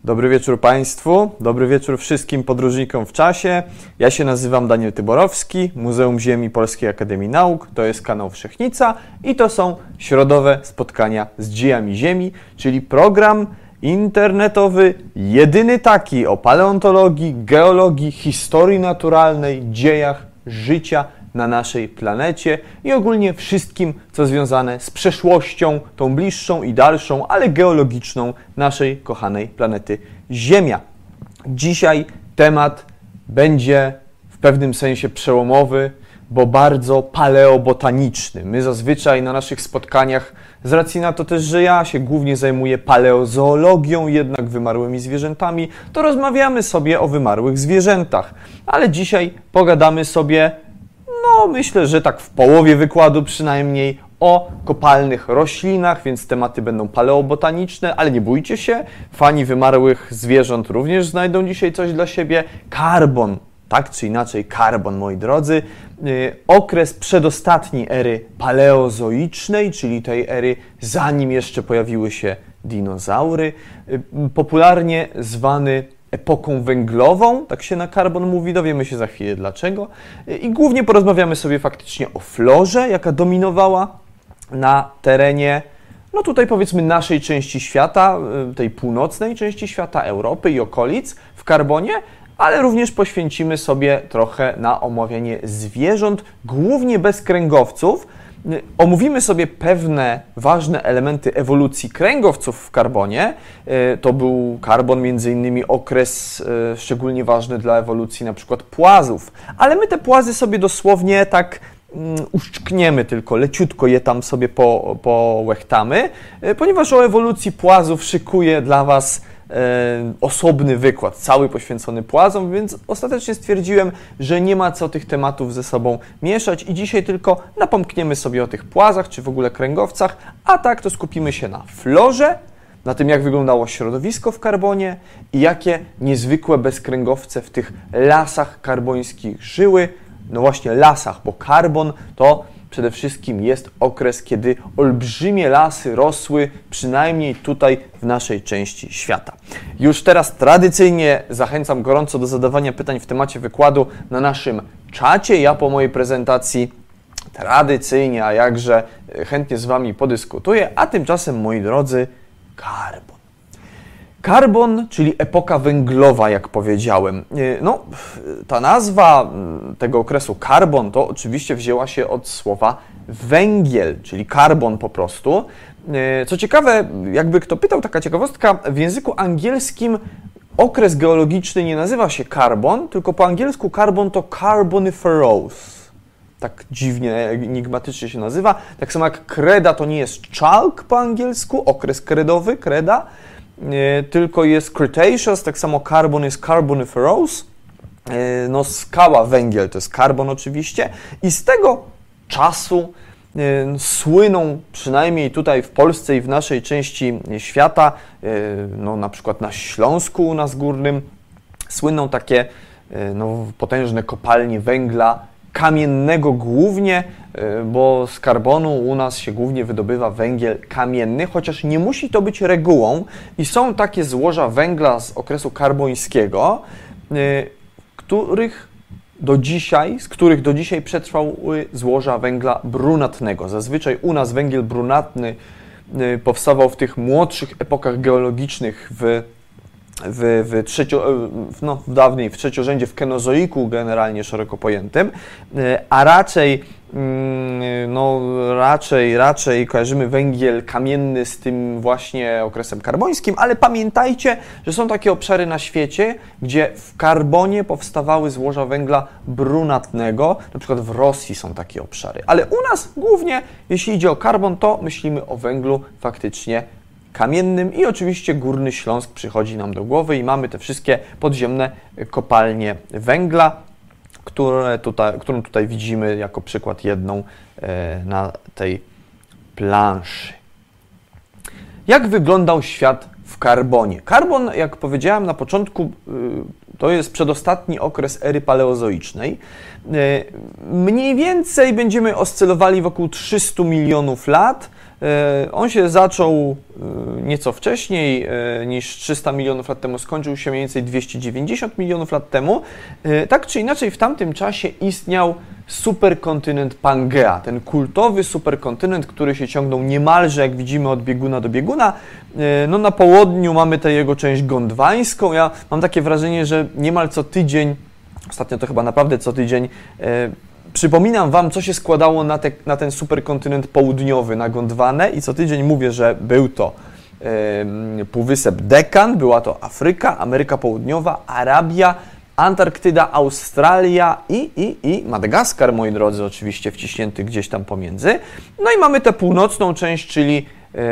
Dobry wieczór Państwu, dobry wieczór wszystkim podróżnikom w czasie. Ja się nazywam Daniel Tyborowski, Muzeum Ziemi Polskiej Akademii Nauk, to jest kanał Wszechnica i to są środowe spotkania z dziejami Ziemi, czyli program internetowy, jedyny taki o paleontologii, geologii, historii naturalnej, dziejach życia na naszej planecie i ogólnie wszystkim, co związane z przeszłością, tą bliższą i dalszą, ale geologiczną naszej kochanej planety Ziemia. Dzisiaj temat będzie w pewnym sensie przełomowy, bo bardzo paleobotaniczny. My zazwyczaj na naszych spotkaniach, z racji na to też, że ja się głównie zajmuję paleozoologią, jednak wymarłymi zwierzętami, to rozmawiamy sobie o wymarłych zwierzętach. Ale dzisiaj pogadamy sobie, myślę, że tak w połowie wykładu przynajmniej, o kopalnych roślinach, więc tematy będą paleobotaniczne, ale nie bójcie się, fani wymarłych zwierząt również znajdą dzisiaj coś dla siebie. Karbon, tak czy inaczej karbon, moi drodzy, okres przedostatni ery paleozoicznej, czyli tej ery zanim jeszcze pojawiły się dinozaury, popularnie zwany epoką węglową, tak się na karbon mówi, dowiemy się za chwilę dlaczego. I głównie porozmawiamy sobie faktycznie o florze, jaka dominowała na terenie, tutaj powiedzmy naszej części świata, tej północnej części świata, Europy i okolic w karbonie, ale również poświęcimy sobie trochę na omawianie zwierząt, głównie bezkręgowców. Omówimy sobie pewne ważne elementy ewolucji kręgowców w karbonie. To był karbon m.in. okres szczególnie ważny dla ewolucji na przykład płazów. Ale my te płazy sobie dosłownie tak uszczkniemy tylko, leciutko je tam sobie połechtamy, ponieważ o ewolucji płazów szykuję dla Was osobny wykład, cały poświęcony płazom, więc ostatecznie stwierdziłem, że nie ma co tych tematów ze sobą mieszać i dzisiaj tylko napomkniemy sobie o tych płazach, czy w ogóle kręgowcach, a tak to skupimy się na florze, na tym jak wyglądało środowisko w karbonie i jakie niezwykłe bezkręgowce w tych lasach karbońskich żyły. No właśnie lasach, bo karbon to przede wszystkim jest okres, kiedy olbrzymie lasy rosły, przynajmniej tutaj w naszej części świata. Już teraz tradycyjnie zachęcam gorąco do zadawania pytań w temacie wykładu na naszym czacie. Ja po mojej prezentacji tradycyjnie, a jakże chętnie z Wami podyskutuję, a tymczasem, moi drodzy, karbon. Karbon, czyli epoka węglowa, jak powiedziałem. Ta nazwa tego okresu karbon to oczywiście wzięła się od słowa węgiel, czyli karbon po prostu. Co ciekawe, jakby kto pytał, taka ciekawostka, w języku angielskim okres geologiczny nie nazywa się karbon, tylko po angielsku karbon to carboniferous. Tak dziwnie, enigmatycznie się nazywa. Tak samo jak kreda to nie jest chalk po angielsku, okres kredowy, kreda, tylko jest Cretaceous, tak samo karbon jest carboniferous, skała, węgiel to jest karbon oczywiście i z tego czasu słyną, przynajmniej tutaj w Polsce i w naszej części świata, na przykład na Śląsku u nas górnym, słyną takie potężne kopalnie węgla kamiennego głównie, bo z karbonu u nas się głównie wydobywa węgiel kamienny, chociaż nie musi to być regułą i są takie złoża węgla z okresu karbońskiego, z których do dzisiaj przetrwały złoża węgla brunatnego. Zazwyczaj u nas węgiel brunatny powstawał w tych młodszych epokach geologicznych dawniej w trzeciorzędzie, w kenozoiku generalnie szeroko pojętym, a raczej kojarzymy węgiel kamienny z tym właśnie okresem karbońskim, ale pamiętajcie, że są takie obszary na świecie, gdzie w karbonie powstawały złoża węgla brunatnego, na przykład w Rosji są takie obszary, ale u nas głównie, jeśli idzie o karbon, to myślimy o węglu faktycznie kamiennym i oczywiście Górny Śląsk przychodzi nam do głowy i mamy te wszystkie podziemne kopalnie węgla, którą tutaj widzimy jako przykład jedną na tej planszy. Jak wyglądał świat w karbonie? Karbon, jak powiedziałem na początku, to jest przedostatni okres ery paleozoicznej. Mniej więcej będziemy oscylowali wokół 300 milionów lat. On się zaczął nieco wcześniej niż 300 milionów lat temu, skończył się mniej więcej 290 milionów lat temu. Tak czy inaczej w tamtym czasie istniał superkontynent Pangea, ten kultowy superkontynent, który się ciągnął niemalże, jak widzimy, od bieguna do bieguna. No, na południu mamy tę jego część gondwańską. Ja mam takie wrażenie, że niemal co tydzień, ostatnio to chyba naprawdę co tydzień, przypominam Wam, co się składało na ten superkontynent południowy, na Gondwanę, i co tydzień mówię, że był to Półwysep Dekan, była to Afryka, Ameryka Południowa, Arabia, Antarktyda, Australia i Madagaskar, moi drodzy, oczywiście wciśnięty gdzieś tam pomiędzy. No i mamy tę północną część, czyli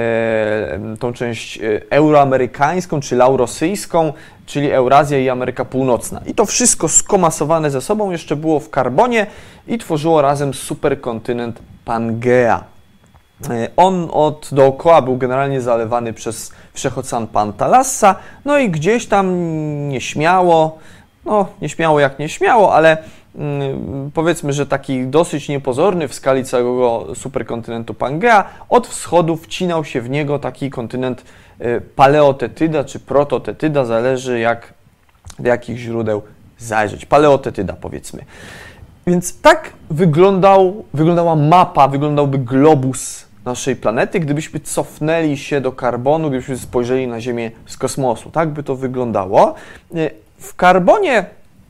tą część euroamerykańską, czy laurosyjską, czyli Eurazja i Ameryka Północna. I to wszystko skomasowane ze sobą jeszcze było w karbonie i tworzyło razem superkontynent Pangea. On dookoła był generalnie zalewany przez wszechocean Pantalassa, no i gdzieś tam nieśmiało, jak nieśmiało, ale powiedzmy, że taki dosyć niepozorny w skali całego superkontynentu Pangea, od wschodu wcinał się w niego taki kontynent Paleotetyda czy Prototetyda, zależy do jakich źródeł zajrzeć. Paleotetyda, powiedzmy. Więc tak wyglądała mapa, wyglądałby globus naszej planety, gdybyśmy cofnęli się do karbonu, gdybyśmy spojrzeli na Ziemię z kosmosu. Tak by to wyglądało. W karbonie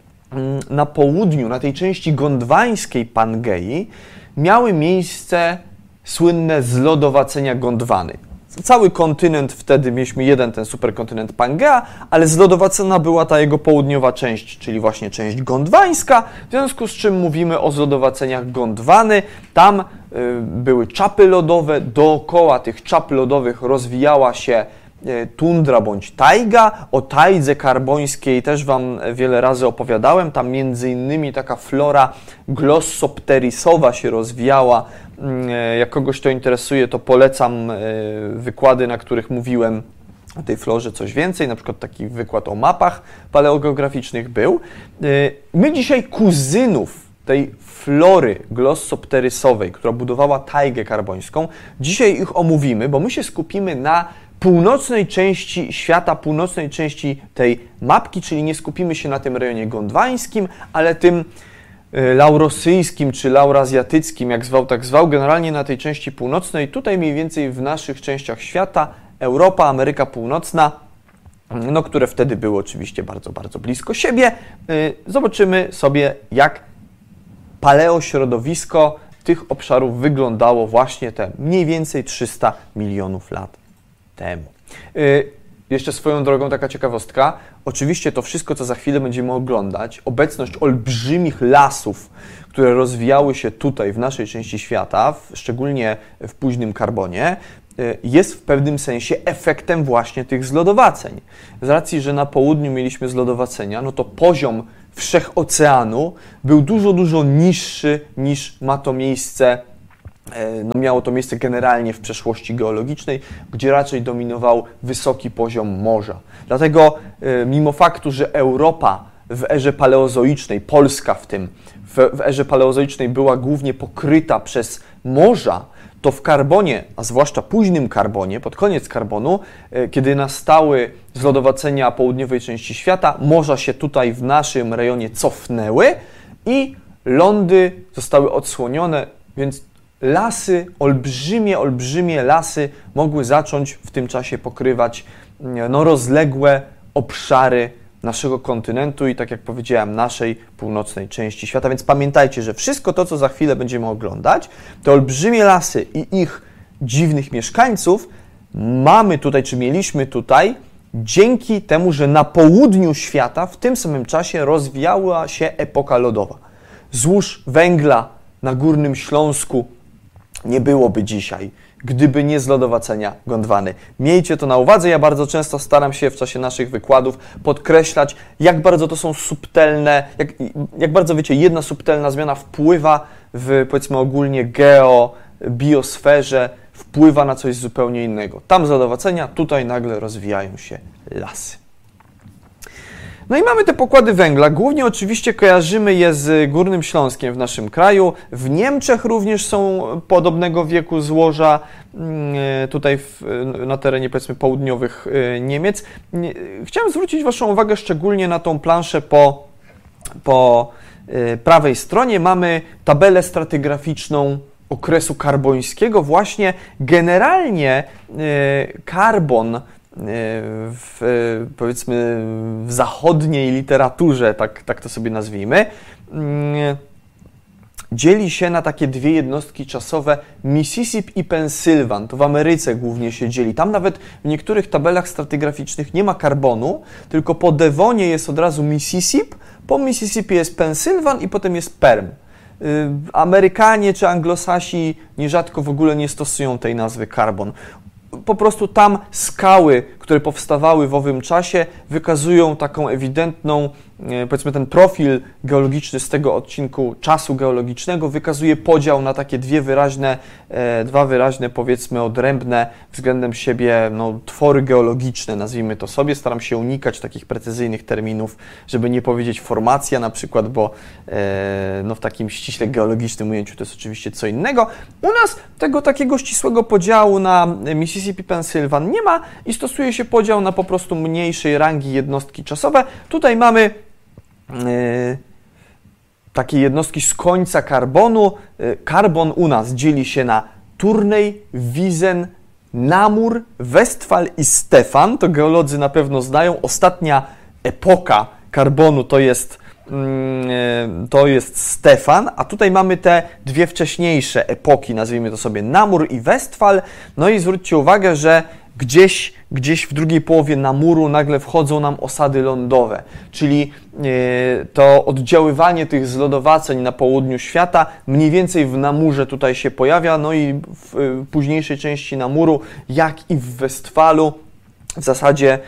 na południu, na tej części gondwańskiej Pangei, miały miejsce słynne zlodowacenia Gondwany. Cały kontynent wtedy mieliśmy jeden, ten superkontynent Pangea, ale zlodowacona była ta jego południowa część, czyli właśnie część gondwańska, w związku z czym mówimy o zlodowaceniach Gondwany. Tam były czapy lodowe, dookoła tych czap lodowych rozwijała się tundra bądź tajga. O tajdze karbońskiej też Wam wiele razy opowiadałem. Tam między innymi taka flora glossopterisowa się rozwijała. Jak kogoś to interesuje, to polecam wykłady, na których mówiłem o tej florze coś więcej. Na przykład taki wykład o mapach paleogeograficznych był. My dzisiaj kuzynów tej flory glossopterysowej, która budowała tajgę karbońską, dzisiaj ich omówimy, bo my się skupimy na północnej części świata, północnej części tej mapki, czyli nie skupimy się na tym rejonie gondwańskim, ale tym laurosyjskim czy laurazjatyckim, jak zwał, tak zwał, generalnie na tej części północnej, tutaj mniej więcej w naszych częściach świata, Europa, Ameryka Północna, no, które wtedy były oczywiście bardzo, bardzo blisko siebie. Zobaczymy sobie, jak paleośrodowisko tych obszarów wyglądało właśnie te mniej więcej 300 milionów lat temu. Jeszcze swoją drogą taka ciekawostka. Oczywiście to wszystko, co za chwilę będziemy oglądać, obecność olbrzymich lasów, które rozwijały się tutaj w naszej części świata, szczególnie w późnym karbonie, jest w pewnym sensie efektem właśnie tych zlodowaceń. Z racji, że na południu mieliśmy zlodowacenia, no to poziom wszechoceanu był dużo, dużo niższy niż miało to miejsce generalnie w przeszłości geologicznej, gdzie raczej dominował wysoki poziom morza. Dlatego mimo faktu, że Europa w erze paleozoicznej, Polska w erze paleozoicznej była głównie pokryta przez morza, to w karbonie, a zwłaszcza późnym karbonie, pod koniec karbonu, kiedy nastały zlodowacenia południowej części świata, morza się tutaj w naszym rejonie cofnęły i lądy zostały odsłonione, więc lasy, olbrzymie lasy mogły zacząć w tym czasie pokrywać rozległe obszary naszego kontynentu i, tak jak powiedziałem, naszej północnej części świata. Więc pamiętajcie, że wszystko to, co za chwilę będziemy oglądać, te olbrzymie lasy i ich dziwnych mieszkańców mamy tutaj, czy mieliśmy tutaj, dzięki temu, że na południu świata w tym samym czasie rozwijała się epoka lodowa. Złóż węgla na Górnym Śląsku nie byłoby dzisiaj, gdyby nie zlodowacenia Gondwany. Miejcie to na uwadze. Ja bardzo często staram się w czasie naszych wykładów podkreślać, jak bardzo to są subtelne, jak bardzo, wiecie, jedna subtelna zmiana wpływa w, powiedzmy, ogólnie biosferze, wpływa na coś zupełnie innego. Tam zlodowacenia, tutaj nagle rozwijają się lasy. No i mamy te pokłady węgla. Głównie oczywiście kojarzymy je z Górnym Śląskiem w naszym kraju. W Niemczech również są podobnego wieku złoża, tutaj na terenie powiedzmy południowych Niemiec. Chciałem zwrócić Waszą uwagę szczególnie na tą planszę po prawej stronie. Mamy tabelę stratygraficzną okresu karbońskiego. Właśnie generalnie karbon powiedzmy w zachodniej literaturze, tak to sobie nazwijmy, dzieli się na takie dwie jednostki czasowe, Mississippi i Pensylwan. To w Ameryce głównie się dzieli. Tam nawet w niektórych tabelach stratygraficznych nie ma karbonu, tylko po Devonie jest od razu Mississippi, po Mississippi jest Pensylwan i potem jest Perm. Amerykanie czy Anglosasi nierzadko w ogóle nie stosują tej nazwy karbon. Po prostu tam skały, które powstawały w owym czasie, wykazują taką ewidentną, powiedzmy ten profil geologiczny z tego odcinku czasu geologicznego, wykazuje podział na takie dwa wyraźne, powiedzmy odrębne względem siebie twory geologiczne, nazwijmy to sobie. Staram się unikać takich precyzyjnych terminów, żeby nie powiedzieć formacja na przykład, bo w takim ściśle geologicznym ujęciu to jest oczywiście co innego. U nas tego takiego ścisłego podziału na Mississippi, Pensylwan nie ma i stosuje się podział na po prostu mniejszej rangi jednostki czasowe. Tutaj mamy takie jednostki z końca karbonu. Karbon u nas dzieli się na Turnej, Wiesen, Namur, Westfal i Stefan. To geolodzy na pewno znają. Ostatnia epoka karbonu to jest Stefan, a tutaj mamy te dwie wcześniejsze epoki, nazwijmy to sobie Namur i Westfal. No i zwróćcie uwagę, że gdzieś w drugiej połowie Namuru nagle wchodzą nam osady lądowe, czyli to oddziaływanie tych zlodowaceń na południu świata mniej więcej w Namurze tutaj się pojawia, no i w późniejszej części Namuru, jak i w Westfalu, w zasadzie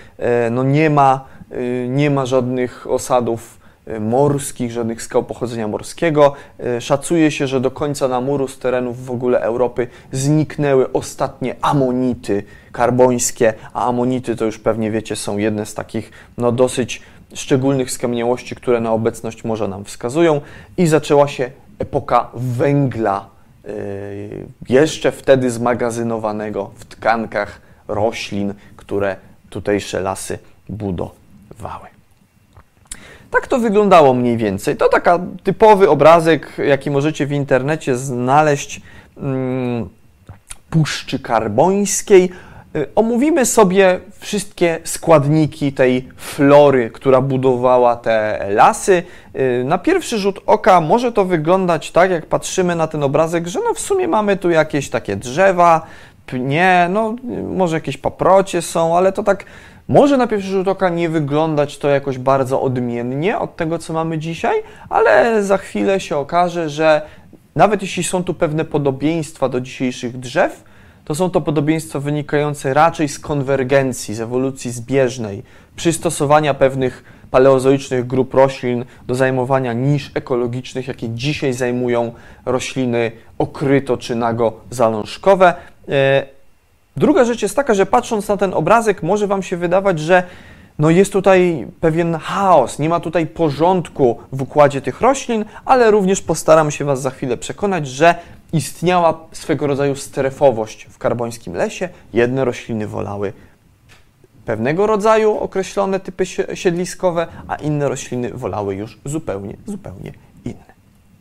nie ma żadnych osadów morskich, żadnych skał pochodzenia morskiego. Szacuje się, że do końca Namuru z terenów w ogóle Europy zniknęły ostatnie amonity karbońskie, a amonity to już pewnie wiecie, są jedne z takich dosyć szczególnych skamieniałości, które na obecność morza nam wskazują i zaczęła się epoka węgla, jeszcze wtedy zmagazynowanego w tkankach roślin, które tutejsze lasy budowały. Tak to wyglądało mniej więcej. To taki typowy obrazek, jaki możecie w internecie znaleźć Puszczy Karbońskiej. Omówimy sobie wszystkie składniki tej flory, która budowała te lasy. Na pierwszy rzut oka może to wyglądać tak, jak patrzymy na ten obrazek, że w sumie mamy tu jakieś takie drzewa, pnie, może jakieś paprocie są, ale to tak może na pierwszy rzut oka nie wyglądać to jakoś bardzo odmiennie od tego, co mamy dzisiaj, ale za chwilę się okaże, że nawet jeśli są tu pewne podobieństwa do dzisiejszych drzew, to są to podobieństwa wynikające raczej z konwergencji, z ewolucji zbieżnej, przystosowania pewnych paleozoicznych grup roślin do zajmowania nisz ekologicznych, jakie dzisiaj zajmują rośliny okryto czy nago-zalążkowe. Druga rzecz jest taka, że patrząc na ten obrazek może Wam się wydawać, że jest tutaj pewien chaos, nie ma tutaj porządku w układzie tych roślin, ale również postaram się Was za chwilę przekonać, że istniała swego rodzaju strefowość w karbońskim lesie. Jedne rośliny wolały pewnego rodzaju określone typy siedliskowe, a inne rośliny wolały już zupełnie inne.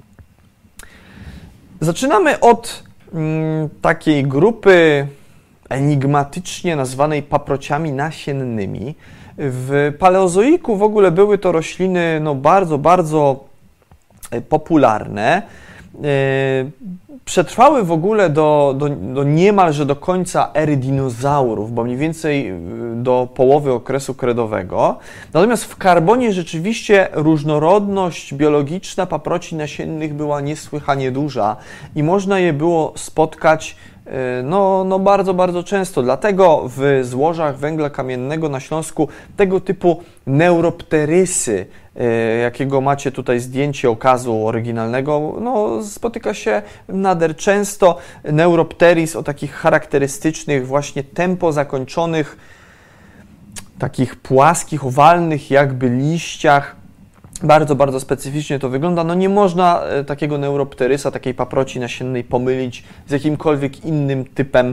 Zaczynamy od takiej grupy enigmatycznie nazwanej paprociami nasiennymi. W paleozoiku w ogóle były to rośliny bardzo popularne. Przetrwały w ogóle do niemalże do końca ery dinozaurów, bo mniej więcej do połowy okresu kredowego. Natomiast w karbonie rzeczywiście różnorodność biologiczna paproci nasiennych była niesłychanie duża i można je było spotkać bardzo często. Dlatego w złożach węgla kamiennego na Śląsku tego typu neuropterysy, jakiego macie tutaj zdjęcie okazu oryginalnego, spotyka się nader często. Neuropteris o takich charakterystycznych właśnie tempo zakończonych takich płaskich, owalnych jakby liściach. Bardzo, bardzo specyficznie to wygląda. No nie można takiego neuropterysa, takiej paproci nasiennej pomylić z jakimkolwiek innym typem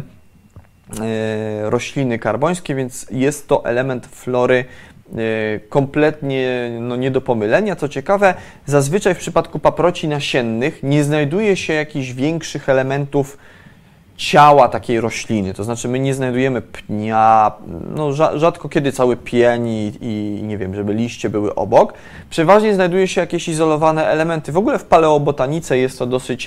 rośliny karbońskiej, więc jest to element flory kompletnie nie do pomylenia. Co ciekawe, zazwyczaj w przypadku paproci nasiennych nie znajduje się jakichś większych elementów ciała takiej rośliny, to znaczy my nie znajdujemy pnia, no rzadko kiedy cały pień i nie wiem, żeby liście były obok. Przeważnie znajduje się jakieś izolowane elementy. W ogóle w paleobotanice jest to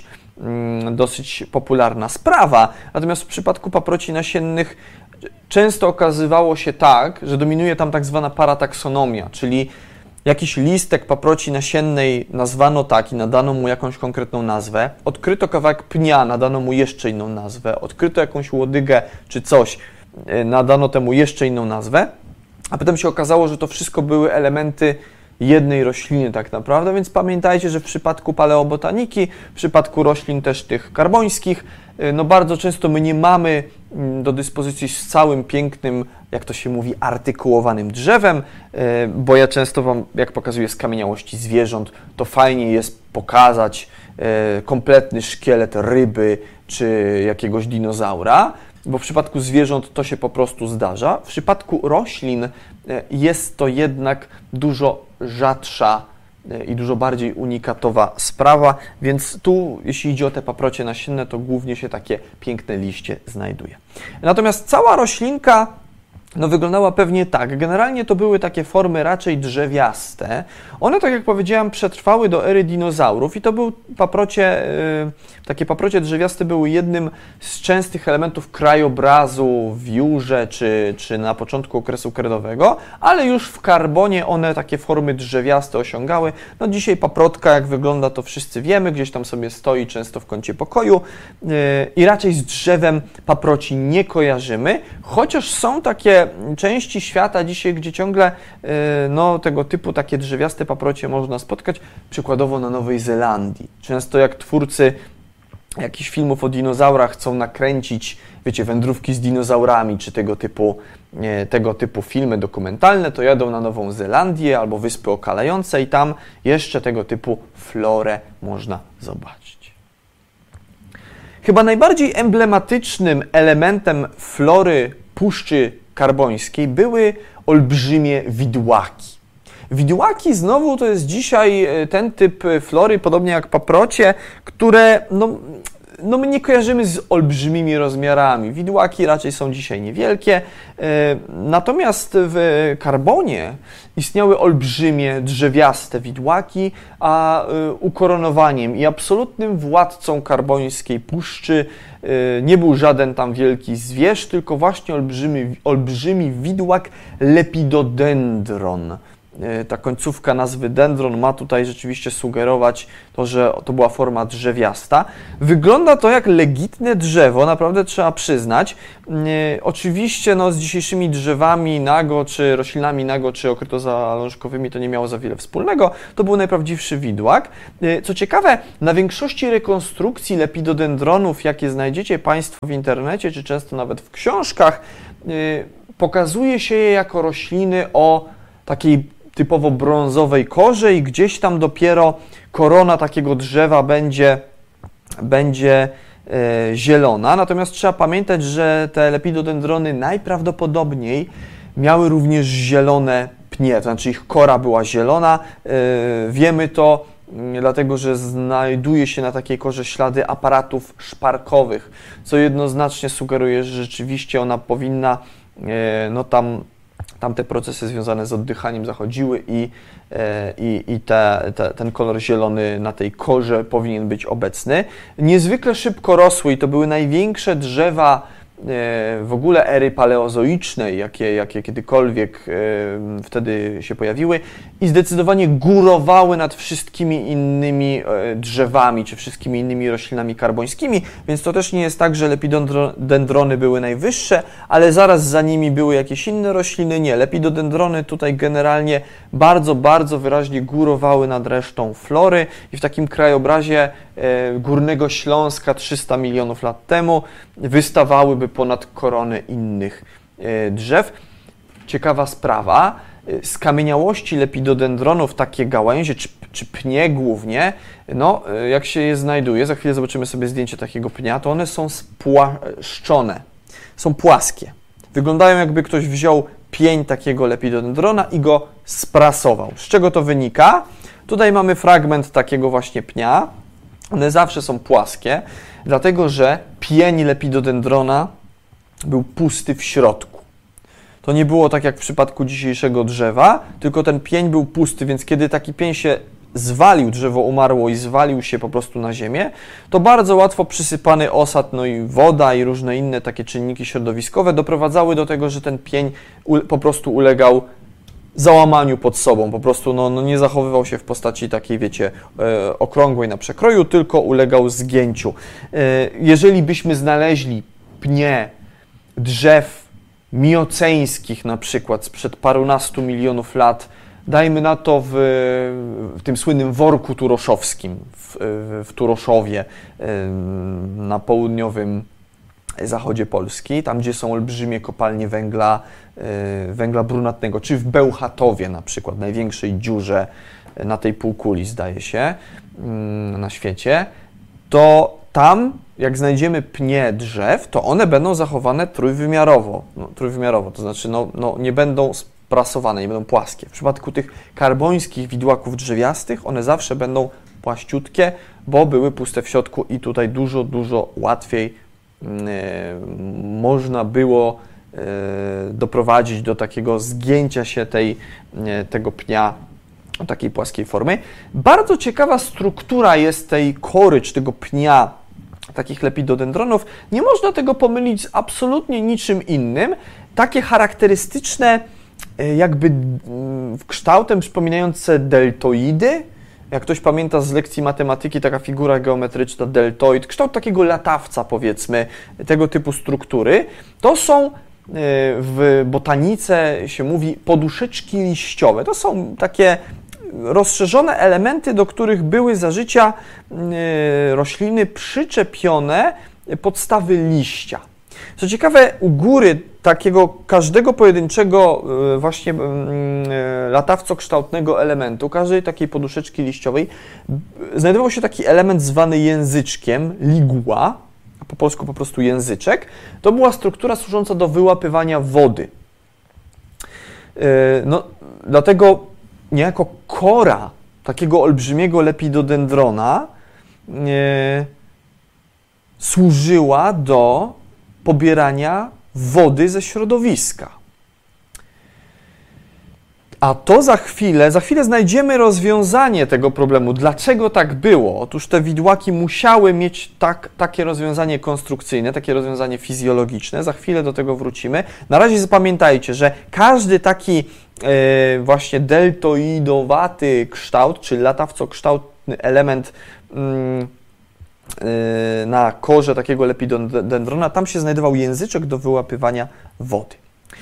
dosyć popularna sprawa, natomiast w przypadku paproci nasiennych często okazywało się tak, że dominuje tam tak zwana parataksonomia, czyli jakiś listek paproci nasiennej nazwano tak i nadano mu jakąś konkretną nazwę, odkryto kawałek pnia, nadano mu jeszcze inną nazwę, odkryto jakąś łodygę czy coś, nadano temu jeszcze inną nazwę, a potem się okazało, że to wszystko były elementy jednej rośliny tak naprawdę, więc pamiętajcie, że w przypadku paleobotaniki, w przypadku roślin też tych karbońskich, no bardzo często my nie mamy do dyspozycji z całym pięknym, jak to się mówi, artykułowanym drzewem, bo ja często Wam, jak pokazuję skamieniałości zwierząt, to fajnie jest pokazać kompletny szkielet ryby czy jakiegoś dinozaura, bo w przypadku zwierząt to się po prostu zdarza. W przypadku roślin jest to jednak dużo rzadsza i dużo bardziej unikatowa sprawa, więc tu, jeśli idzie o te paprocie nasienne, to głównie się takie piękne liście znajduje. Natomiast cała roślinka wyglądała pewnie tak. Generalnie to były takie formy raczej drzewiaste. One, tak jak powiedziałem, przetrwały do ery dinozaurów i to był takie paprocie drzewiaste były jednym z częstych elementów krajobrazu w Jurze czy na początku okresu kredowego, ale już w karbonie one takie formy drzewiaste osiągały. No dzisiaj paprotka, jak wygląda, to wszyscy wiemy, gdzieś tam sobie stoi często w kącie pokoju i raczej z drzewem paproci nie kojarzymy, chociaż są takie części świata dzisiaj, gdzie ciągle tego typu takie drzewiaste paprocie można spotkać, przykładowo na Nowej Zelandii. Często jak twórcy jakichś filmów o dinozaurach chcą nakręcić, wiecie, wędrówki z dinozaurami, czy tego typu filmy dokumentalne, to jadą na Nową Zelandię albo Wyspy Okalające i tam jeszcze tego typu florę można zobaczyć. Chyba najbardziej emblematycznym elementem flory Puszczy Karbońskiej były olbrzymie widłaki. Widłaki znowu to jest dzisiaj ten typ flory, podobnie jak paprocie, które my nie kojarzymy z olbrzymimi rozmiarami. Widłaki raczej są dzisiaj niewielkie, natomiast w karbonie istniały olbrzymie, drzewiaste widłaki, a ukoronowaniem i absolutnym władcą karbońskiej puszczy nie był żaden tam wielki zwierz, tylko właśnie olbrzymi widłak lepidodendron. Ta końcówka nazwy dendron ma tutaj rzeczywiście sugerować to, że to była forma drzewiasta. Wygląda to jak legitne drzewo, naprawdę trzeba przyznać. Oczywiście z dzisiejszymi drzewami nago, czy roślinami nago, czy okrytozalążkowymi to nie miało za wiele wspólnego. To był najprawdziwszy widłak. Co ciekawe, na większości rekonstrukcji lepidodendronów, jakie znajdziecie Państwo w internecie, czy często nawet w książkach, pokazuje się je jako rośliny o takiej typowo brązowej korze i gdzieś tam dopiero korona takiego drzewa będzie zielona. Natomiast trzeba pamiętać, że te lepidodendrony najprawdopodobniej miały również zielone pnie, to znaczy ich kora była zielona. Wiemy to dlatego, że znajduje się na takiej korze ślady aparatów szparkowych, co jednoznacznie sugeruje, że rzeczywiście ona powinna tam te procesy związane z oddychaniem zachodziły i ten kolor zielony na tej korze powinien być obecny. Niezwykle szybko rosły i to były największe drzewa w ogóle ery paleozoicznej, jakie kiedykolwiek wtedy się pojawiły i zdecydowanie górowały nad wszystkimi innymi drzewami czy wszystkimi innymi roślinami karbońskimi, więc to też nie jest tak, że lepidodendrony były najwyższe, ale zaraz za nimi były jakieś inne rośliny. Nie, lepidodendrony tutaj generalnie bardzo, bardzo wyraźnie górowały nad resztą flory i w takim krajobrazie Górnego Śląska 300 milionów lat temu wystawałyby ponad korony innych drzew. ciekawa sprawa. Skamieniałości lepidodendronów, takie gałęzie, czy pnie głównie, no, jak się je znajduje, za chwilę zobaczymy sobie zdjęcie takiego pnia, to one są spłaszczone, są płaskie. Wyglądają, jakby ktoś wziął pień takiego lepidodendrona i go sprasował. Z czego to wynika? Tutaj mamy fragment takiego właśnie pnia. One zawsze są płaskie, dlatego że pień lepidodendrona był pusty w środku. To nie było tak jak w przypadku dzisiejszego drzewa, tylko ten pień był pusty, więc kiedy taki pień się zwalił, drzewo umarło i zwalił się po prostu na ziemię, to bardzo łatwo przysypany osad, no i woda i różne inne takie czynniki środowiskowe doprowadzały do tego, że ten pień po prostu ulegał załamaniu pod sobą, po prostu nie zachowywał się w postaci takiej, wiecie, okrągłej na przekroju, tylko ulegał zgięciu. Jeżeli byśmy znaleźli pnie drzew mioceńskich na przykład sprzed parunastu milionów lat, dajmy na to w tym słynnym worku turoszowskim, w Turoszowie, na południowym zachodzie Polski, tam gdzie są olbrzymie kopalnie węgla brunatnego, czy w Bełchatowie na przykład, największej dziurze na tej półkuli, zdaje się, na świecie, to tam, jak znajdziemy pnie drzew, to one będą zachowane trójwymiarowo, to znaczy nie będą sprasowane, nie będą płaskie. W przypadku tych karbońskich widłaków drzewiastych one zawsze będą płaściutkie, bo były puste w środku i tutaj dużo, dużo łatwiej można było doprowadzić do takiego zgięcia się tego pnia o takiej płaskiej formy. Bardzo ciekawa struktura jest tej kory, czy tego pnia takich lepidodendronów. Nie można tego pomylić z absolutnie niczym innym. Takie charakterystyczne jakby kształtem przypominające deltoidy. Jak ktoś pamięta z lekcji matematyki, taka figura geometryczna, deltoid, kształt takiego latawca, powiedzmy, tego typu struktury, to są w botanice się mówi poduszeczki liściowe. To są takie rozszerzone elementy, do których były za życia rośliny przyczepione podstawy liścia. Co ciekawe, u góry takiego każdego pojedynczego właśnie latawco-kształtnego elementu, każdej takiej poduszeczki liściowej, znajdował się taki element zwany języczkiem, ligula, a po polsku po prostu języczek. To była struktura służąca do wyłapywania wody. Dlatego niejako kora takiego olbrzymiego lepidodendrona służyła do pobierania wody ze środowiska. A to za chwilę znajdziemy rozwiązanie tego problemu. Dlaczego tak było? Otóż te widłaki musiały mieć takie rozwiązanie konstrukcyjne, takie rozwiązanie fizjologiczne. Za chwilę do tego wrócimy. Na razie zapamiętajcie, że każdy taki właśnie deltoidowaty kształt, czy latawco-kształtny element na korze takiego lepidodendrona, tam się znajdował języczek do wyłapywania wody.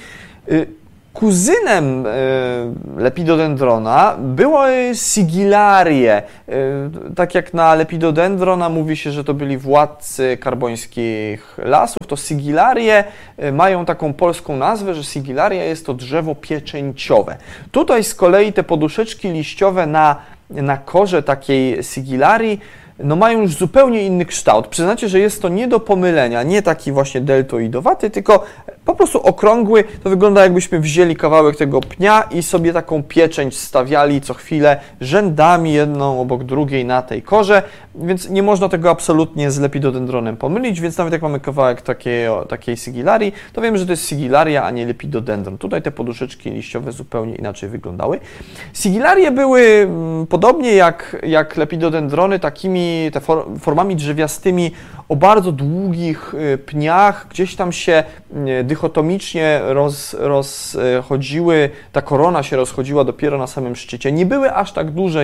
Kuzynem lepidodendrona były sigillarie. Tak jak na lepidodendrona mówi się, że to byli władcy karbońskich lasów, to sigillarie mają taką polską nazwę, że sigillaria jest to drzewo pieczęciowe. Tutaj z kolei te poduszeczki liściowe na korze takiej sigillarii mają już zupełnie inny kształt. Przyznacie, że jest to nie do pomylenia, nie taki właśnie deltoidowaty, tylko po prostu okrągły. To wygląda, jakbyśmy wzięli kawałek tego pnia i sobie taką pieczęć stawiali co chwilę rzędami, jedną obok drugiej na tej korze, więc nie można tego absolutnie z lepidodendronem pomylić, więc nawet jak mamy kawałek takiej sigillarii, to wiemy, że to jest sigillaria, a nie lepidodendron. Tutaj te poduszeczki liściowe zupełnie inaczej wyglądały. Sigillarie były podobnie jak lepidodendrony formami drzewiastymi o bardzo długich pniach, gdzieś tam się dychotomicznie rozchodziły, ta korona się rozchodziła dopiero na samym szczycie. Nie były aż tak duże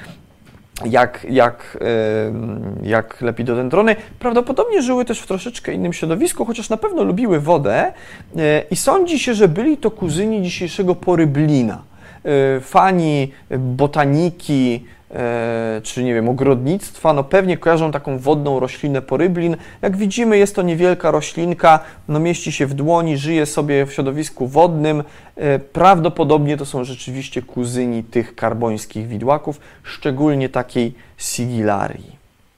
jak lepidodendrony. Prawdopodobnie żyły też w troszeczkę innym środowisku, chociaż na pewno lubiły wodę i sądzi się, że byli to kuzyni dzisiejszego poryblina. Fani botaniki czy nie wiem, ogrodnictwa, no pewnie kojarzą taką wodną roślinę poryblin. Jak widzimy, jest to niewielka roślinka, no mieści się w dłoni, żyje sobie w środowisku wodnym. Prawdopodobnie to są rzeczywiście kuzyni tych karbońskich widłaków, szczególnie takiej Sigillarii.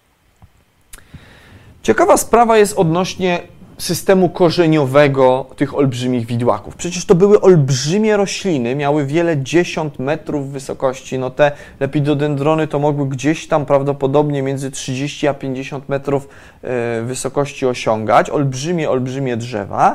Ciekawa sprawa jest odnośnie systemu korzeniowego tych olbrzymich widłaków. Przecież to były olbrzymie rośliny, miały wiele dziesiąt metrów wysokości. No te lepidodendrony to mogły gdzieś tam prawdopodobnie między 30 a 50 metrów wysokości osiągać. Olbrzymie drzewa.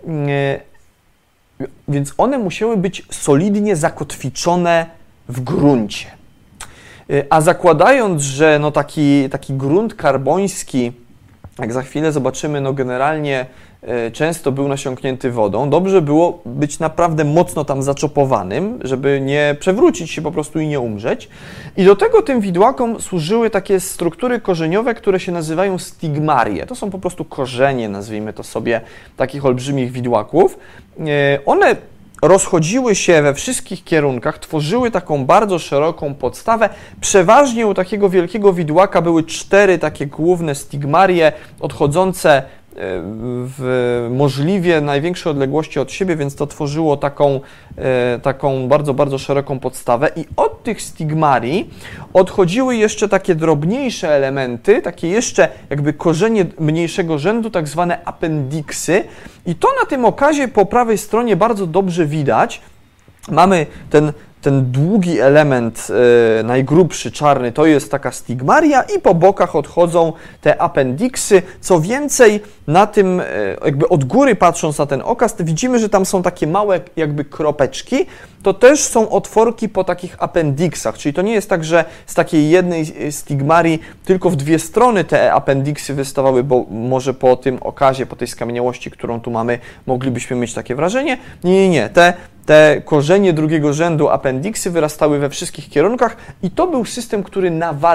Więc one musiały być solidnie zakotwiczone w gruncie. A zakładając, że no taki grunt karboński, jak za chwilę zobaczymy, no generalnie często był nasiąknięty wodą, dobrze było być naprawdę mocno tam zaczopowanym, żeby nie przewrócić się po prostu i nie umrzeć. I do tego tym widłakom służyły takie struktury korzeniowe, które się nazywają stigmarie. To są po prostu korzenie, nazwijmy to sobie, takich olbrzymich widłaków. One rozchodziły się we wszystkich kierunkach, tworzyły taką bardzo szeroką podstawę. Przeważnie u takiego wielkiego widłaka były 4 takie główne stigmarie odchodzące w możliwie największej odległości od siebie, więc to tworzyło taką bardzo szeroką podstawę i od tych stigmarii odchodziły jeszcze takie drobniejsze elementy, takie jeszcze jakby korzenie mniejszego rzędu, tak zwane apendiksy i to na tym okazie po prawej stronie bardzo dobrze widać. Mamy ten długi element, najgrubszy, czarny, to jest taka stigmaria i po bokach odchodzą te apendiksy. Co więcej, na tym, jakby od góry patrząc na ten okaz, to widzimy, że tam są takie małe jakby kropeczki. To też są otworki po takich apendiksach, czyli to nie jest tak, że z takiej jednej stigmarii tylko w 2 strony te apendiksy wystawały, bo może po tym okazie, po tej skamieniałości, którą tu mamy, moglibyśmy mieć takie wrażenie. Nie. Te korzenie drugiego rzędu apendiksy wyrastały we wszystkich kierunkach i to był system, który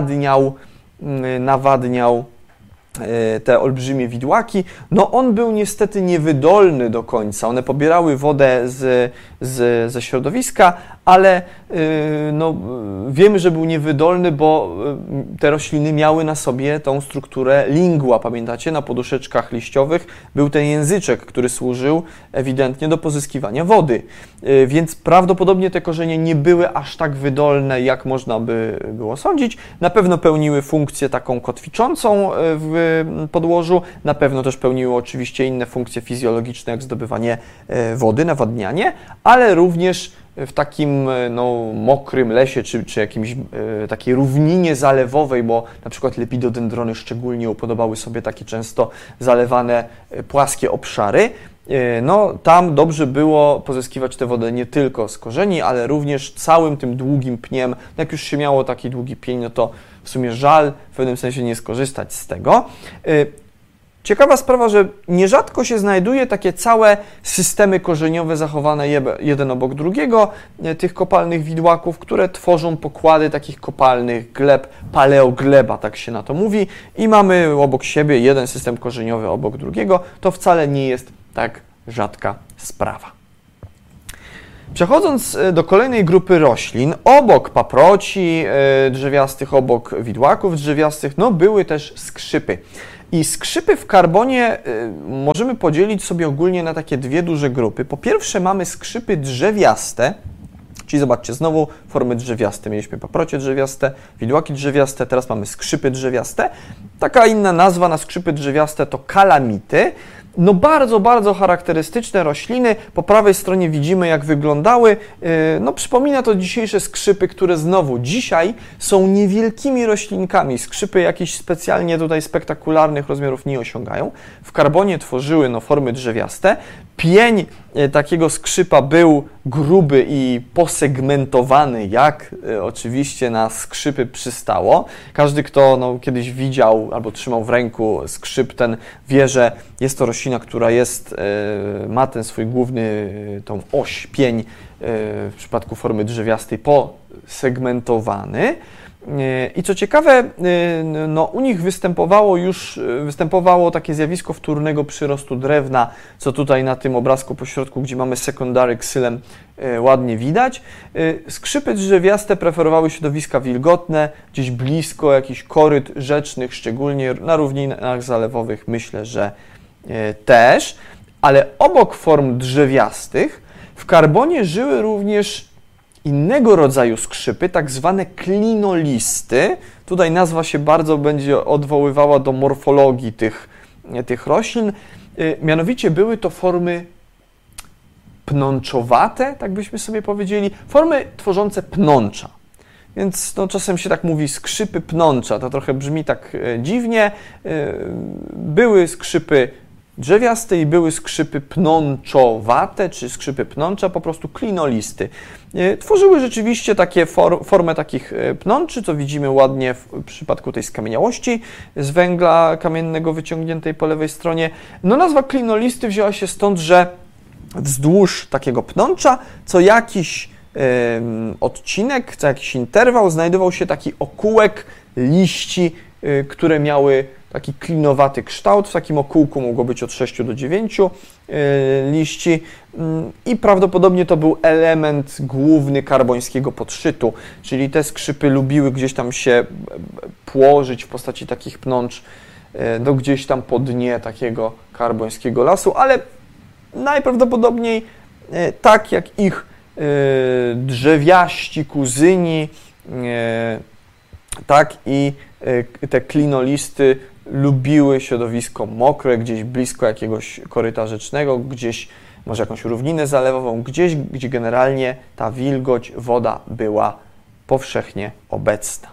nawadniał te olbrzymie widłaki. No on był niestety niewydolny do końca. One pobierały wodę ze środowiska, ale no, wiemy, że był niewydolny, bo te rośliny miały na sobie tą strukturę lingua. Pamiętacie? Na poduszeczkach liściowych był ten języczek, który służył ewidentnie do pozyskiwania wody. Więc prawdopodobnie te korzenie nie były aż tak wydolne, jak można by było sądzić. Na pewno pełniły funkcję taką kotwiczącą w podłożu, na pewno też pełniły oczywiście inne funkcje fizjologiczne, jak zdobywanie wody, nawadnianie, ale również w takim mokrym lesie, czy jakimś takiej równinie zalewowej, bo na przykład lepidodendrony szczególnie upodobały sobie takie często zalewane płaskie obszary, no tam dobrze było pozyskiwać tę wodę nie tylko z korzeni, ale również całym tym długim pniem. Jak już się miało taki długi pień, no to w sumie żal w pewnym sensie nie skorzystać z tego. Ciekawa sprawa, że nierzadko się znajduje takie całe systemy korzeniowe zachowane jeden obok drugiego, tych kopalnych widłaków, które tworzą pokłady takich kopalnych gleb, paleogleba, tak się na to mówi, i mamy obok siebie jeden system korzeniowy obok drugiego. To wcale nie jest tak rzadka sprawa. Przechodząc do kolejnej grupy roślin, obok paproci drzewiastych, obok widłaków drzewiastych, no były też skrzypy. I skrzypy w karbonie możemy podzielić sobie ogólnie na takie 2 duże grupy. Po pierwsze mamy skrzypy drzewiaste, czyli zobaczcie, znowu formy drzewiaste. Mieliśmy paprocie drzewiaste, widłaki drzewiaste, teraz mamy skrzypy drzewiaste. Taka inna nazwa na skrzypy drzewiaste to kalamity. No bardzo charakterystyczne rośliny. Po prawej stronie widzimy, jak wyglądały. No przypomina to dzisiejsze skrzypy, które znowu dzisiaj są niewielkimi roślinkami. Skrzypy jakichś specjalnie tutaj spektakularnych rozmiarów nie osiągają. W karbonie tworzyły formy drzewiaste. Pień takiego skrzypa był gruby i posegmentowany, jak oczywiście na skrzypy przystało. Każdy, kto kiedyś widział albo trzymał w ręku skrzyp, ten wie, że jest to roślina, która ma ten swój główny, tą oś, pień w przypadku formy drzewiastej posegmentowany. I co ciekawe, u nich występowało takie zjawisko wtórnego przyrostu drewna, co tutaj na tym obrazku pośrodku, gdzie mamy secondary xylem, ładnie widać. Skrzypy drzewiaste preferowały środowiska wilgotne, gdzieś blisko jakichś koryt rzecznych, szczególnie na równinach zalewowych, myślę, że też. Ale obok form drzewiastych w karbonie żyły również innego rodzaju skrzypy, tak zwane klinolisty. Tutaj nazwa się bardzo będzie odwoływała do morfologii tych roślin. Mianowicie były to formy pnączowate, tak byśmy sobie powiedzieli, formy tworzące pnącza. Więc no, czasem się tak mówi skrzypy pnącza, to trochę brzmi tak dziwnie. Były skrzypy drzewiaste i były skrzypy pnączowate, czy skrzypy pnącza, po prostu klinolisty. Tworzyły rzeczywiście takie formę takich pnączy, co widzimy ładnie w przypadku tej skamieniałości z węgla kamiennego wyciągniętej po lewej stronie. No, nazwa klinolisty wzięła się stąd, że wzdłuż takiego pnącza co jakiś odcinek, co jakiś interwał znajdował się taki okółek liści, które miały taki klinowaty kształt. W takim okółku mogło być od 6 do 9 liści i prawdopodobnie to był element główny karbońskiego podszytu, czyli te skrzypy lubiły gdzieś tam się płożyć w postaci takich pnącz gdzieś tam po dnie takiego karbońskiego lasu, ale najprawdopodobniej tak jak ich drzewiaści kuzyni, tak i te klinolisty lubiły środowisko mokre, gdzieś blisko jakiegoś koryta rzecznego, gdzieś może jakąś równinę zalewową, gdzieś, gdzie generalnie ta wilgoć, woda była powszechnie obecna.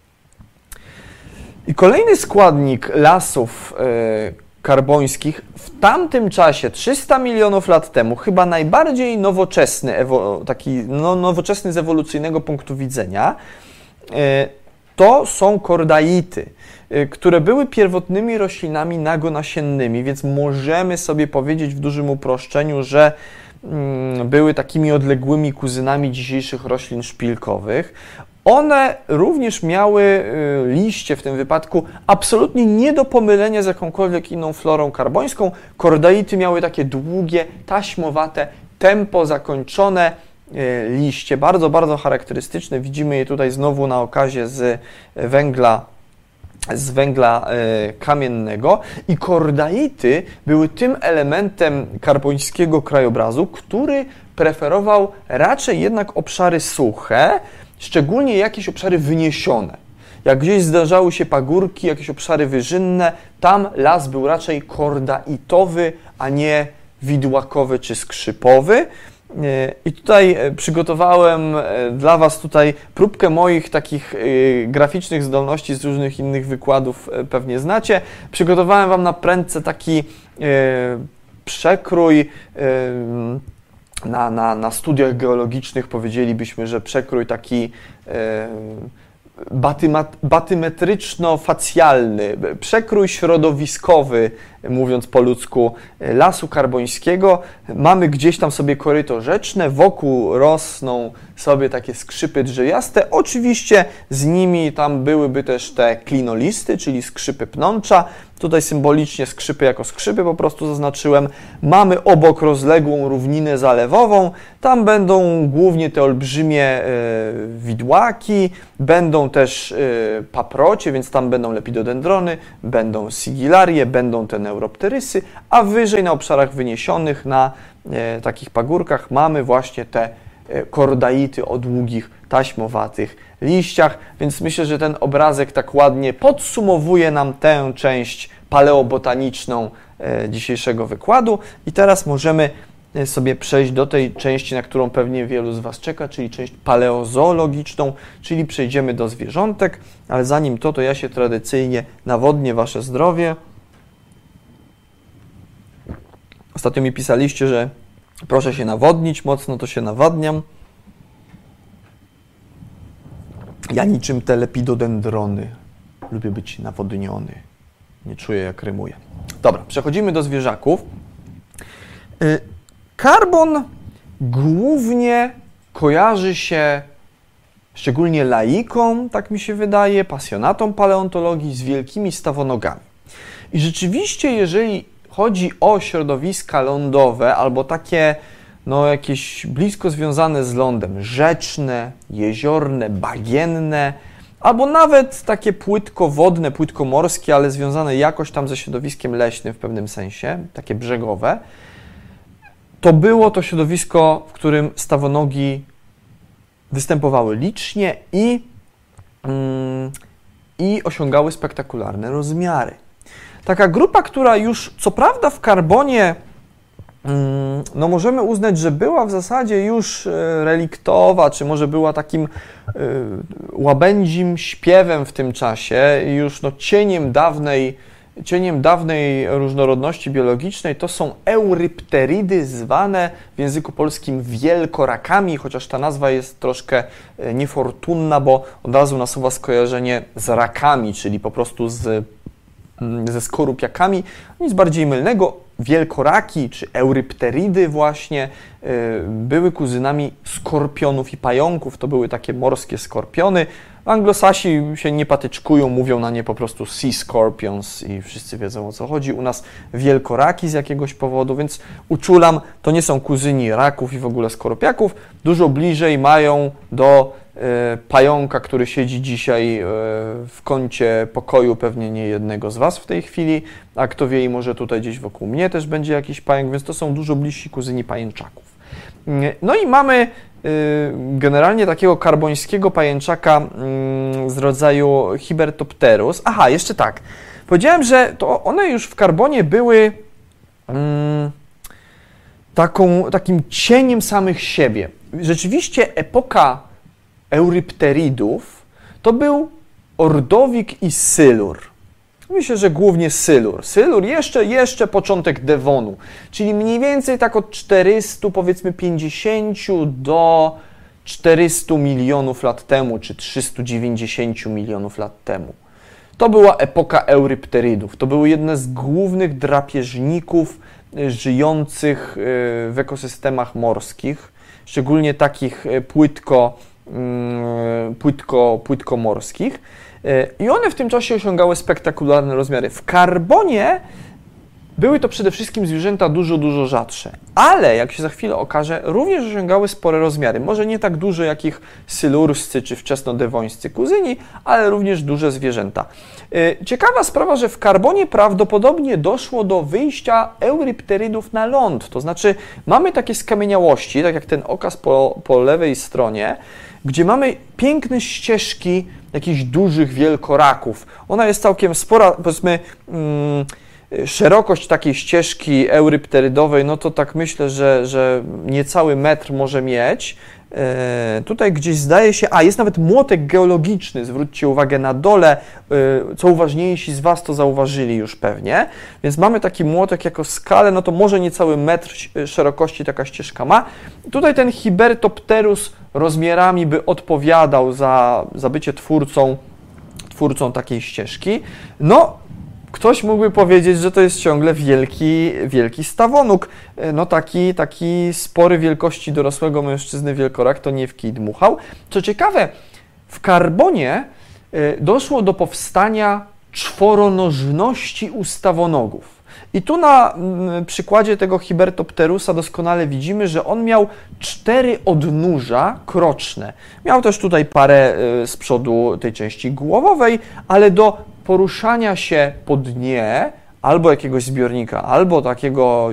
I kolejny składnik lasów karbońskich w tamtym czasie, 300 milionów lat temu, chyba najbardziej nowoczesny, nowoczesny z ewolucyjnego punktu widzenia, to są kordaity, które były pierwotnymi roślinami nagonasiennymi, więc możemy sobie powiedzieć w dużym uproszczeniu, że były takimi odległymi kuzynami dzisiejszych roślin szpilkowych. One również miały liście w tym wypadku absolutnie nie do pomylenia z jakąkolwiek inną florą karbońską. Kordaity miały takie długie, taśmowate, tempo zakończone liście, bardzo, bardzo charakterystyczne. Widzimy je tutaj znowu na okazie z węgla kamiennego i kordaity były tym elementem karbońskiego krajobrazu, który preferował raczej jednak obszary suche, szczególnie jakieś obszary wyniesione. Jak gdzieś zdarzały się pagórki, jakieś obszary wyżynne, tam las był raczej kordaitowy, a nie widłakowy czy skrzypowy. I tutaj przygotowałem dla Was tutaj próbkę moich takich graficznych zdolności z różnych innych wykładów, pewnie znacie. Przygotowałem Wam na prędce taki przekrój na studiach geologicznych, powiedzielibyśmy, że przekrój taki batymetryczno-facjalny, przekrój środowiskowy, mówiąc po ludzku, lasu karbońskiego. Mamy gdzieś tam sobie koryto rzeczne, wokół rosną sobie takie skrzypy drzewiaste. Oczywiście z nimi tam byłyby też te klinolisty, czyli skrzypy pnącza. Tutaj symbolicznie skrzypy jako skrzypy po prostu zaznaczyłem. Mamy obok rozległą równinę zalewową. Tam będą głównie te olbrzymie widłaki, będą też paprocie, więc tam będą lepidodendrony, będą sigilarie, będą te neuropterysy, a wyżej na obszarach wyniesionych, na takich pagórkach mamy właśnie te kordaity o długich, taśmowatych liściach, więc myślę, że ten obrazek tak ładnie podsumowuje nam tę część paleobotaniczną dzisiejszego wykładu i teraz możemy sobie przejść do tej części, na którą pewnie wielu z Was czeka, czyli część paleozoologiczną, czyli przejdziemy do zwierzątek, ale zanim to ja się tradycyjnie nawodnię Wasze zdrowie. Ostatnio mi pisaliście, że proszę się nawodnić mocno, to się nawadniam. Ja niczym te lepidodendrony lubię być nawodniony. Nie czuję, jak rymuję. Dobra, przechodzimy do zwierzaków. Karbon głównie kojarzy się szczególnie laikom, tak mi się wydaje, pasjonatom paleontologii, z wielkimi stawonogami. I rzeczywiście, jeżeli chodzi o środowiska lądowe albo takie no jakieś blisko związane z lądem, rzeczne, jeziorne, bagienne, albo nawet takie płytkowodne, płytkomorskie, ale związane jakoś tam ze środowiskiem leśnym w pewnym sensie, takie brzegowe. To było to środowisko, w którym stawonogi występowały licznie i osiągały spektakularne rozmiary. Taka grupa, która już co prawda w Karbonie, no możemy uznać, że była w zasadzie już reliktowa, czy może była takim łabędzim śpiewem w tym czasie, już no cieniem dawnej różnorodności biologicznej, to są eurypterydy, zwane w języku polskim wielkorakami, chociaż ta nazwa jest troszkę niefortunna, bo od razu nasuwa skojarzenie z rakami, czyli po prostu ze skorupiakami. Nic bardziej mylnego. Wielkoraki czy eurypterydy właśnie były kuzynami skorpionów i pająków. To były takie morskie skorpiony. Anglosasi się nie patyczkują, mówią na nie po prostu sea scorpions i wszyscy wiedzą, o co chodzi. U nas wielkoraki z jakiegoś powodu, więc uczulam, to nie są kuzyni raków i w ogóle skorupiaków. Dużo bliżej mają do pająka, który siedzi dzisiaj w kącie pokoju, pewnie nie jednego z Was w tej chwili, a kto wie, i może tutaj gdzieś wokół mnie też będzie jakiś pająk, więc to są dużo bliżsi kuzyni pajęczaków. No i mamy generalnie takiego karbońskiego pajęczaka z rodzaju Hibertopterus. Aha, jeszcze tak. Powiedziałem, że to one już w Karbonie były takim cieniem samych siebie. Rzeczywiście epoka eurypterydów to był Ordowik i Sylur. Myślę, że głównie Sylur. Sylur jeszcze początek Devonu, czyli mniej więcej tak od 400, powiedzmy 50 do 400 milionów lat temu, czy 390 milionów lat temu. To była epoka eurypterydów. To były jedne z głównych drapieżników żyjących w ekosystemach morskich, szczególnie takich płytkomorskich. I one w tym czasie osiągały spektakularne rozmiary. W Karbonie były to przede wszystkim zwierzęta dużo rzadsze, ale jak się za chwilę okaże, również osiągały spore rozmiary. Może nie tak duże jak ich sylurscy czy wczesnodewońscy kuzyni, ale również duże zwierzęta. Ciekawa sprawa, że w Karbonie prawdopodobnie doszło do wyjścia eurypterydów na ląd. To znaczy mamy takie skamieniałości, tak jak ten okaz po lewej stronie, gdzie mamy piękne ścieżki jakichś dużych wielkoraków. Ona jest całkiem spora, powiedzmy, szerokość takiej ścieżki eurypterydowej, no to tak myślę, że niecały metr może mieć. Tutaj gdzieś zdaje się, jest nawet młotek geologiczny, zwróćcie uwagę na dole, co uważniejsi z Was to zauważyli już pewnie, więc mamy taki młotek jako skalę, no to może niecały metr szerokości taka ścieżka ma. Tutaj ten Hibertopterus rozmiarami by odpowiadał za bycie twórcą takiej ścieżki. No, ktoś mógłby powiedzieć, że to jest ciągle wielki stawonóg. No taki spory wielkości dorosłego mężczyzny wielkorak to nie w kij dmuchał. Co ciekawe, w Karbonie doszło do powstania czworonożności u stawonogów. I tu na przykładzie tego Hibertopterusa doskonale widzimy, że on miał 4 odnóża kroczne. Miał też tutaj parę z przodu tej części głowowej, ale do poruszania się po dnie albo jakiegoś zbiornika, albo takiego